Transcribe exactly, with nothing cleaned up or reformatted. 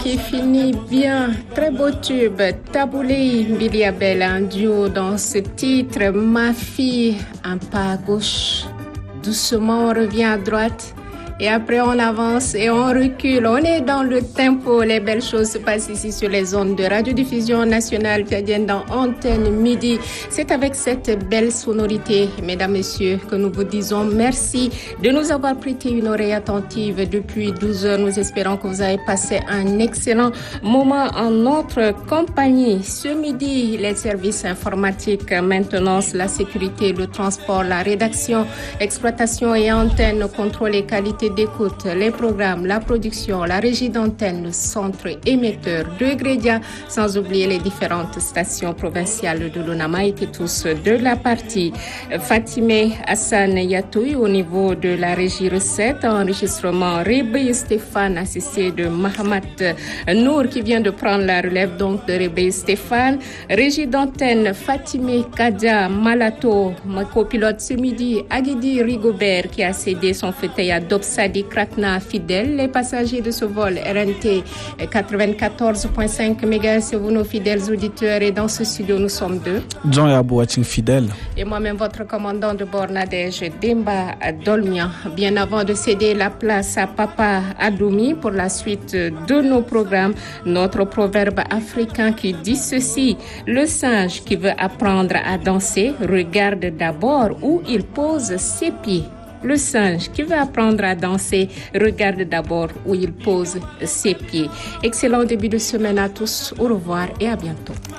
Qui finit bien, très beau tube, Taboulé Biliabel, un duo dans ce titre, Ma fille, un pas à gauche, doucement on revient à droite. Et après, on avance et on recule. On est dans le tempo. Les belles choses se passent ici sur les ondes de radiodiffusion nationale tchadienne dans Antenne Midi. C'est avec cette belle sonorité, mesdames, messieurs, que nous vous disons merci de nous avoir prêté une oreille attentive depuis douze heures. Nous espérons que vous avez passé un excellent moment en notre compagnie. Ce midi, les services informatiques, maintenance, la sécurité, le transport, la rédaction, exploitation et antenne, contrôle et qualité d'écoute, les programmes, la production, la régie d'antenne, le centre émetteur de Grédia, sans oublier les différentes stations provinciales de l'Onama étaient tous de la partie. Fatimé Hassan Yatoui au niveau de la régie recette, enregistrement Rebé Stéphane, assisté de Mahamat Nour qui vient de prendre la relève donc de Rebé Stéphane. Régie d'antenne Fatimé Kadia Malato, ma copilote ce midi, Aguidi Rigobert qui a cédé son fauteuil à Dobsa Sadi Krakna fidèle, les passagers de ce vol R N T quatre-vingt-quatorze virgule cinq mégahertz, vous nos fidèles auditeurs, et dans ce studio nous sommes deux. Jean Yabouaching fidèle. Et moi-même votre commandant de bord Nadège Demba Dolmian. Bien avant de céder la place à Papa Adoumi pour la suite de nos programmes, notre proverbe africain qui dit ceci: le singe qui veut apprendre à danser regarde d'abord où il pose ses pieds. Le singe qui veut apprendre à danser regarde d'abord où il pose ses pieds. Excellent début de semaine à tous. Au revoir et à bientôt.